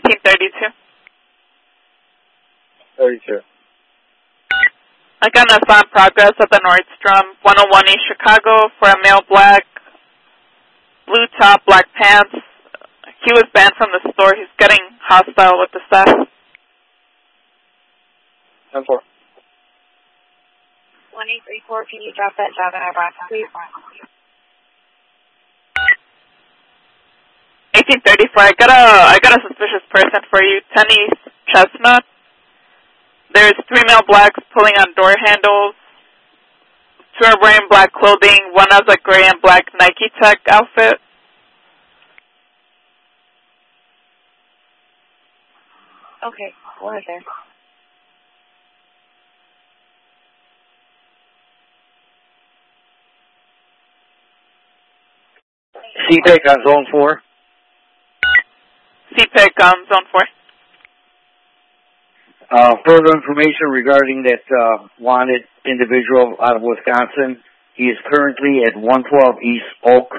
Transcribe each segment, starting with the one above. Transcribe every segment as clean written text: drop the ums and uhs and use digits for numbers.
1832. 32. I got an assault in progress at the Nordstrom, 101 East Chicago, for a male black, blue top, black pants. He was banned from the store. He's getting hostile with the staff. 10-4. 1834, can you drop that job in our box, please? 1834. I got a suspicious person for you. 10 East Chestnut. There's 3 male blacks pulling on door handles. 2 are wearing black clothing. 1 has a gray and black Nike Tech outfit. Okay, what is there? CPIC on Zone 4. CPIC on Zone 4. Further information regarding that wanted individual out of Wisconsin. He is currently at 112 East Oak.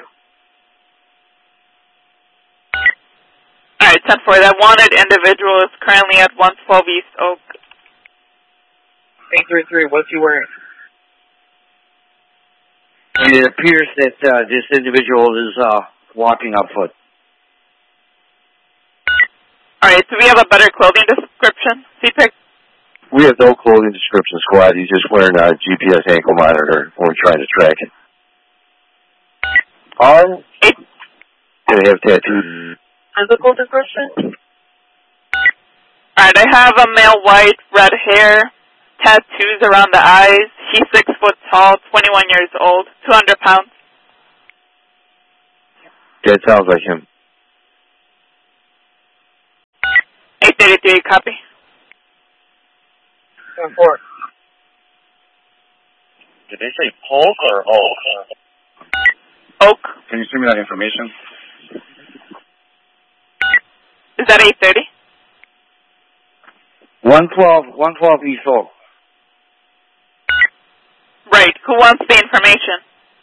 Alright, 10-4. That wanted individual is currently at 112 East Oak. 833, what's he wearing? And it appears that this individual is walking up foot. Alright, do we have a better clothing description, CPIC? We have no clothing description, squad. He's just wearing a GPS ankle monitor when we're trying to track it. Arm? Can they have tattoos? Physical description? Alright, I have a male white, red hair, tattoos around the eyes. He's 6 foot tall, 21 years old, 200 pounds. That sounds like him. 833, copy. 10-4. Did they say Polk or Oak? Oak. Can you send me that information? Is that 830? 112 East Oak. Right. Who wants the information?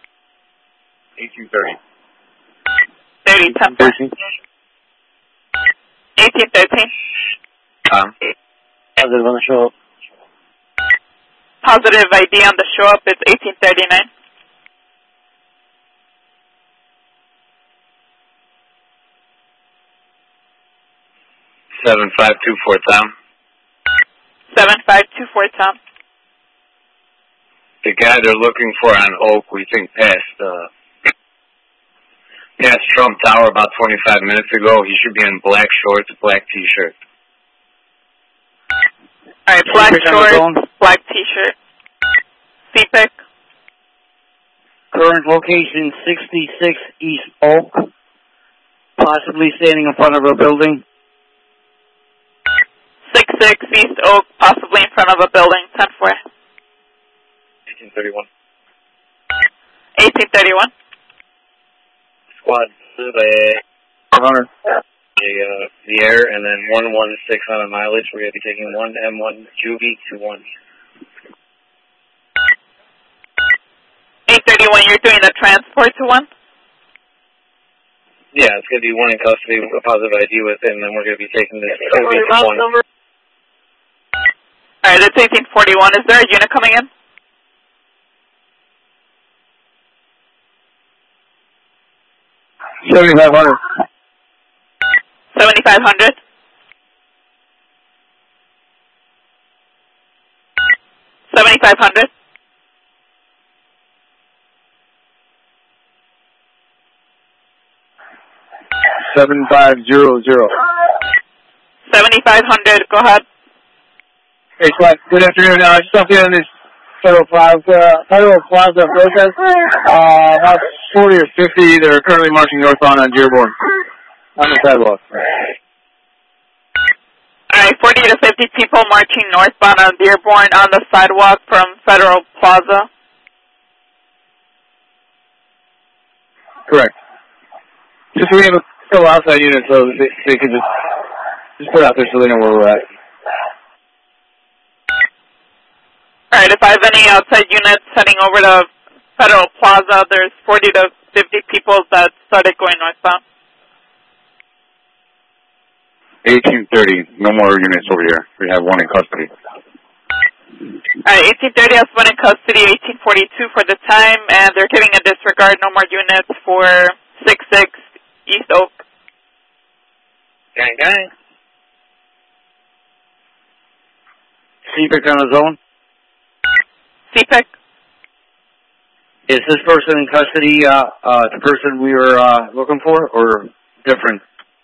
1830. 30, 10. 1813. Positive on the show up. Positive ID on the show up is 1839. Seven five two four Tom. 7524 Tom. The guy they're looking for on Oak, we think past Trump Tower about 25 minutes ago. He should be in black shorts, black T-shirt. Alright, black shorts, black T-shirt. CPIC. Current location 66 East Oak. Possibly standing in front of a building. 66 East Oak, possibly in front of a building. 10-4. 1831. 1831. Squad, the air, and then 116 on a mileage. We're going to be taking 1 M1 Juvie to 1. 831, you're doing the transport to 1? Yeah, it's going to be 1 in custody, a positive ID with him, and then we're going to be taking this Juvie to 1. Alright, it's 1841. Is there a unit coming in? $7,500. 7500. 7500. $7,500. 7500. Go ahead. Hey, Squad. Good afternoon. Just off the end of this Federal Plaza protest. About 40 or 50. They're currently marching northbound on Dearborn. On the sidewalk. Alright, 40 to 50 people marching northbound on Dearborn on the sidewalk from Federal Plaza. Correct. Just so we have a couple outside units so they can just put it out there so they know where we're at. Alright, if I have any outside units heading over to Federal Plaza, there's 40 to 50 people that started going northbound. 1830. No more units over here. We have one in custody. Alright, 1830 has one in custody, 1842 for the time, and they're giving a disregard, no more units for 66 East Oak. Gang, gang. CPIC on the zone. CPIC? Is this person in custody the person we were looking for, or different?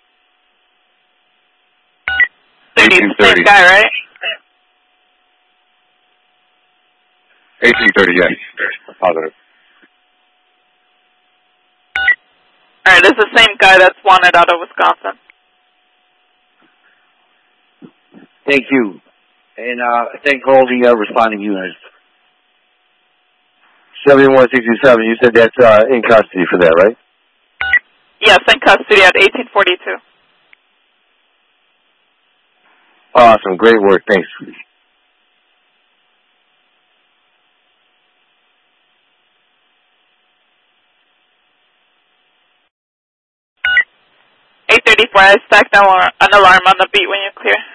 Same guy, right? 1830, yes. Positive. Alright, this is the same guy that's wanted out of Wisconsin. Thank you. And thank all the responding units. 7167, you said that's in custody for that, right? Yes, in custody at 1842. Awesome. Great work. Thanks. I stacked an alarm on the beat when you clear.